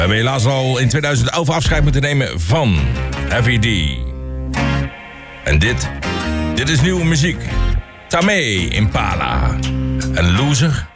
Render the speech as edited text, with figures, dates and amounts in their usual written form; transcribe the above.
hebben helaas al in 2011 afscheid moeten nemen van Heavy D. En dit is nieuwe muziek. Tame Impala. Een loser